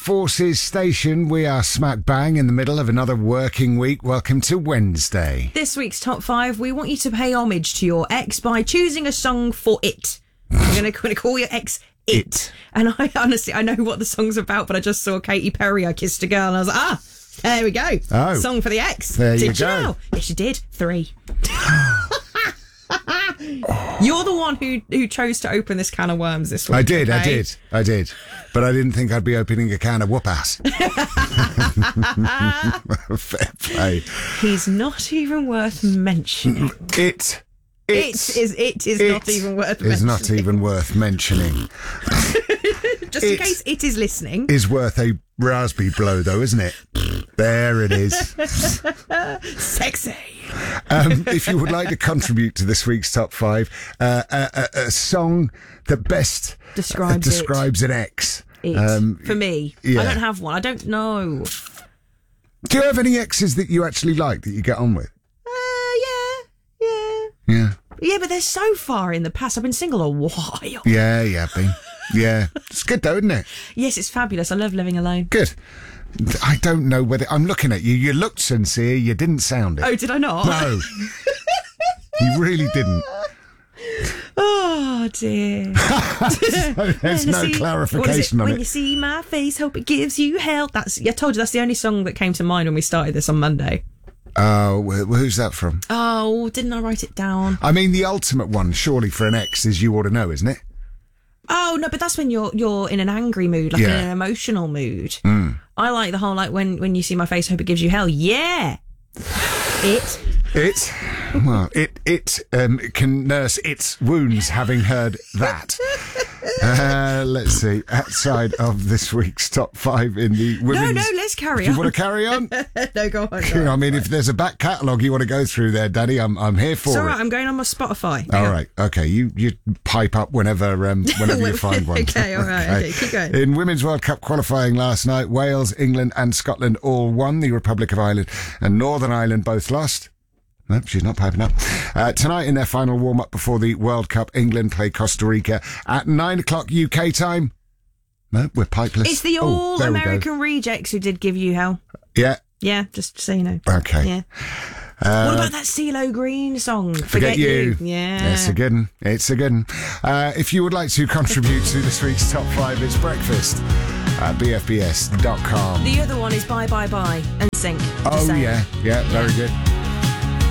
Forces Station. We are smack bang in the middle of another working week. Welcome to Wednesday. This week's top 5, we want you to pay homage to your ex by choosing a song for it. We're going to call your ex It. And I honestly, I know what the song's about, but I just saw Katy Perry, I Kissed a Girl, and I was like, there we go. Oh. Song for the ex. There did you you go. know? Yes, you did. 3. You're the one who chose to open this can of worms this week. I did. okay? But I didn't think I'd be opening a can of whoop-ass. Fair play. He's not even worth mentioning. It is not even worth mentioning. Is not even worth mentioning. Just in case it is listening. Is worth a raspberry blow, though, isn't it? There it is. Sexy. If you would like to contribute to this week's top 5, a song that best describes an ex. For me, yeah. I don't have one. I don't know. Do you have any exes that you actually like that you get on with? Yeah. Yeah, but they're so far in the past. I've been single a while. Yeah, been. Yeah. It's good though, isn't it? Yes, it's fabulous. I love living alone. Good. I don't know whether... I'm looking at you. You looked sincere. You didn't sound it. Oh, did I not? No. You really didn't. Oh, dear. There's no clarification on it. When you see my face, hope it gives you help. I told you that's the only song that came to mind when we started this on Monday. Oh, who's that from? Oh, didn't I write it down? I mean, the ultimate one, surely, for an ex is You Ought to Know, isn't it? Oh, no, but that's when you're in an angry mood, like in an emotional mood. I like the whole, like, when you see my face, hope it gives you hell. Yeah! It can nurse its wounds, having heard that. Let's see. Outside of this week's top 5 in the women's... No, let's carry on. You want to carry on? No, go on. I mean, if there's a back catalogue you want to go through there, Daddy, I'm here for it. It's all right, I'm going on my Spotify. All right, okay. You pipe up whenever you find one. Okay, all right, okay, keep going. In Women's World Cup qualifying last night, Wales, England and Scotland all won. The Republic of Ireland and Northern Ireland both lost. Nope, she's not piping up. Tonight in their final warm-up before the World Cup, England play Costa Rica at 9 o'clock UK time. No, we're pipeless. It's the All-American Rejects who did give you hell. Yeah. Yeah, just so you know. Okay. Yeah. What about that CeeLo Green song? Forget You. Yeah. It's a good one. If you would like to contribute to this week's top 5, it's breakfast at bfbs.com. The other one is Bye Bye Bye and Sync. Oh, yeah, very good.